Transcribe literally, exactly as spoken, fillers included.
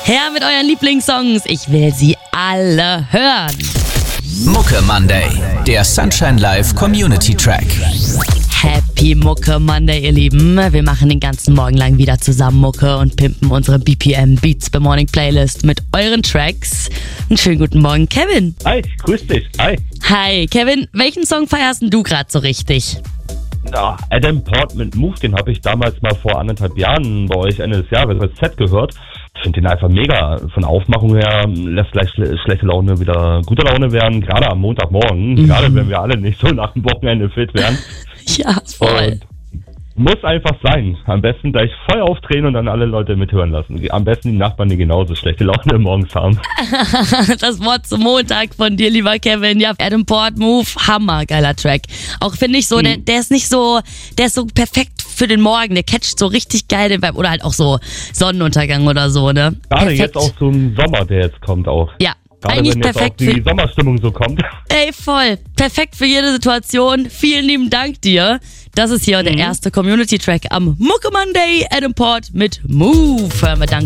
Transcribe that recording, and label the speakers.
Speaker 1: Her mit euren Lieblingssongs. Ich will sie alle hören.
Speaker 2: Mucke Monday, der Sunshine Live Community Track.
Speaker 1: Happy Mucke Monday, ihr Lieben. Wir machen den ganzen Morgen lang wieder zusammen Mucke und pimpen unsere B P M Beats per Morning Playlist mit euren Tracks. Einen schönen guten Morgen, Kevin.
Speaker 3: Hi, grüß dich. Hi.
Speaker 1: Hi, Kevin. Welchen Song feierst du gerade so richtig?
Speaker 3: Ja, Adam Portman Move, den habe ich damals mal vor anderthalb Jahren bei euch Ende des Jahres als Set gehört. Ich finde den einfach mega. Von der Aufmachung her lässt gleich schle- schlechte Laune wieder gute Laune werden, gerade am Montagmorgen, mhm. gerade wenn wir alle nicht so nach dem Wochenende fit werden.
Speaker 1: Ja, voll.
Speaker 3: Und muss einfach sein. Am besten gleich voll aufdrehen und dann alle Leute mithören lassen. Am besten die Nachbarn, die genauso schlechte Laune morgens haben.
Speaker 1: Das Wort zum Montag von dir, lieber Kevin. Ja, Adam Port Move, hammer, geiler Track. Auch finde ich so, hm. der, der ist nicht so, der ist so perfekt für den Morgen. Der catcht so richtig geil den Vibe. Oder halt auch so Sonnenuntergang oder so, ne?
Speaker 3: Gerade
Speaker 1: perfekt.
Speaker 3: Jetzt auch so ein Sommer, der jetzt kommt auch.
Speaker 1: Ja.
Speaker 3: Gerade
Speaker 1: Eigentlich
Speaker 3: wenn jetzt
Speaker 1: perfekt
Speaker 3: auch die
Speaker 1: für
Speaker 3: Sommerstimmung so kommt.
Speaker 1: Ey, voll. Perfekt für jede Situation. Vielen lieben Dank dir. Das ist hier mhm. der erste Community-Track am Mucke Monday. Adam Port mit Move. Hören wir dann